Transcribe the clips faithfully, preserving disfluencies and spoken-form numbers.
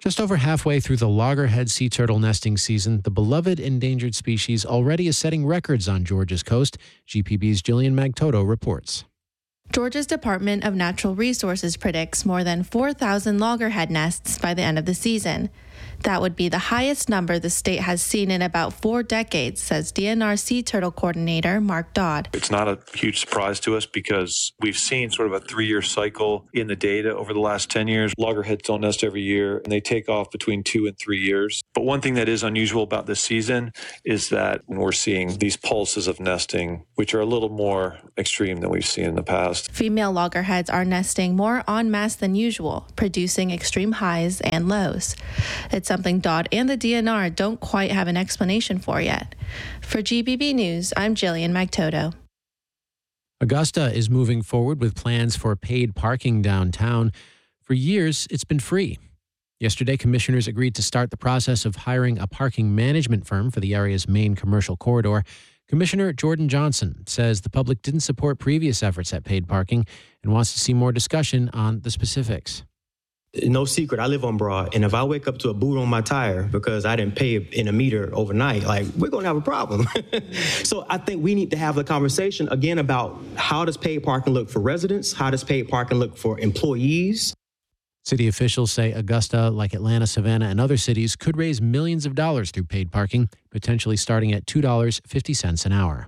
Just over halfway through the loggerhead sea turtle nesting season, the beloved endangered species already is setting records on Georgia's coast. G P B's Jillian Magtoto reports. Georgia's Department of Natural Resources predicts more than four thousand loggerhead nests by the end of the season. That would be the highest number the state has seen in about four decades, says D N R Sea Turtle Coordinator Mark Dodd. It's not a huge surprise to us because we've seen sort of a three-year cycle in the data over the last ten years. Loggerheads don't nest every year, and they take off between two and three years. But one thing that is unusual about this season is that we're seeing these pulses of nesting, which are a little more extreme than we've seen in the past. Female loggerheads are nesting more en masse than usual, producing extreme highs and lows. It's something Dodd and the D N R don't quite have an explanation for yet. For G B B News, I'm Jillian Magtoto. Augusta is moving forward with plans for paid parking downtown. For years, it's been free. Yesterday, commissioners agreed to start the process of hiring a parking management firm for the area's main commercial corridor. Commissioner Jordan Johnson says the public didn't support previous efforts at paid parking and wants to see more discussion on the specifics. No secret, I live on Broad, and if I wake up to a boot on my tire because I didn't pay in a meter overnight, like, we're going to have a problem. So I think we need to have a conversation again about how does paid parking look for residents? How does paid parking look for employees? City officials say Augusta, like Atlanta, Savannah, and other cities, could raise millions of dollars through paid parking, potentially starting at two dollars and fifty cents an hour.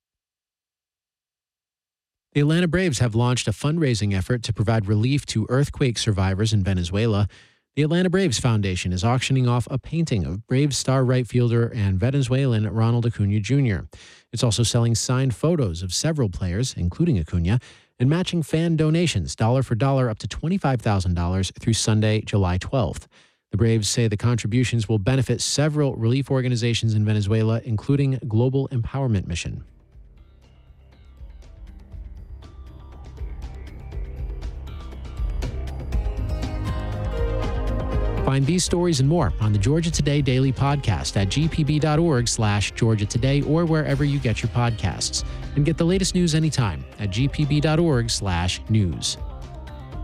The Atlanta Braves have launched a fundraising effort to provide relief to earthquake survivors in Venezuela. The Atlanta Braves Foundation is auctioning off a painting of Braves star right fielder and Venezuelan Ronald Acuna Junior It's also selling signed photos of several players, including Acuna, and matching fan donations dollar for dollar up to twenty-five thousand dollars through Sunday, July twelfth. The Braves say the contributions will benefit several relief organizations in Venezuela, including Global Empowerment Mission. Find these stories and more on the Georgia Today Daily Podcast at g p b dot org slash Georgia Today or wherever you get your podcasts. And get the latest news anytime at g p b dot org slash news.